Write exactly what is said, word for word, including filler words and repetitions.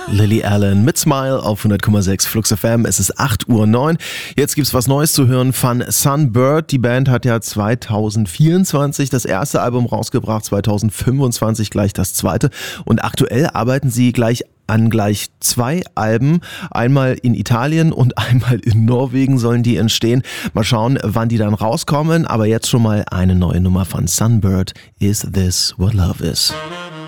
Lily Allen mit Smile auf hundert Komma sechs Flux F M. Es ist acht Uhr neun. Jetzt gibt's was Neues zu hören von Sunbird. Die Band hat ja zwanzig vierundzwanzig das erste Album rausgebracht, zwanzig fünfundzwanzig gleich das zweite. Und aktuell arbeiten sie gleich an gleich zwei Alben. Einmal in Italien und einmal in Norwegen sollen die entstehen. Mal schauen, wann die dann rauskommen. Aber jetzt schon mal eine neue Nummer von Sunbird. Is This What Love Is?